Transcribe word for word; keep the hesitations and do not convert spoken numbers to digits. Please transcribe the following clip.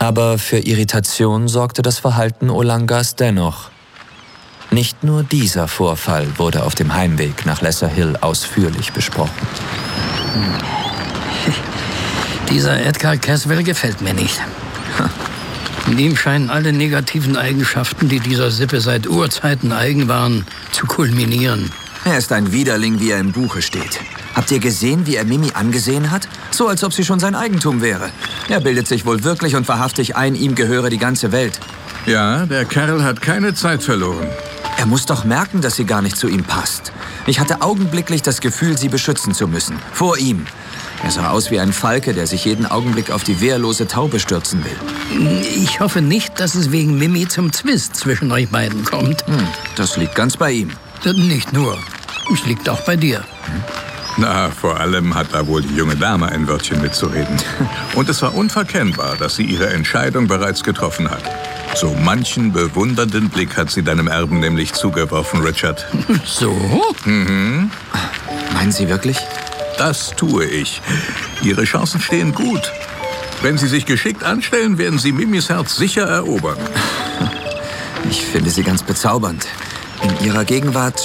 Aber für Irritation sorgte das Verhalten Olangas dennoch. Nicht nur dieser Vorfall wurde auf dem Heimweg nach Lesser Hill ausführlich besprochen. Dieser Edgar Caswell gefällt mir nicht. In ihm scheinen alle negativen Eigenschaften, die dieser Sippe seit Urzeiten eigen waren, zu kulminieren. Er ist ein Widerling, wie er im Buche steht. Habt ihr gesehen, wie er Mimi angesehen hat? So, als ob sie schon sein Eigentum wäre. Er bildet sich wohl wirklich und wahrhaftig ein, ihm gehöre die ganze Welt. Ja, der Kerl hat keine Zeit verloren. Er muss doch merken, dass sie gar nicht zu ihm passt. Ich hatte augenblicklich das Gefühl, sie beschützen zu müssen. Vor ihm. Er sah aus wie ein Falke, der sich jeden Augenblick auf die wehrlose Taube stürzen will. Ich hoffe nicht, dass es wegen Mimi zum Zwist zwischen euch beiden kommt. Hm, das liegt ganz bei ihm. Nicht nur. Es liegt auch bei dir. Hm? Na, vor allem hat da wohl die junge Dame ein Wörtchen mitzureden. Und es war unverkennbar, dass sie ihre Entscheidung bereits getroffen hat. So manchen bewundernden Blick hat sie deinem Erben nämlich zugeworfen, Richard. So? Mhm. Meinen Sie wirklich? Das tue ich. Ihre Chancen stehen gut. Wenn Sie sich geschickt anstellen, werden Sie Mimis Herz sicher erobern. Ich finde sie ganz bezaubernd. In ihrer Gegenwart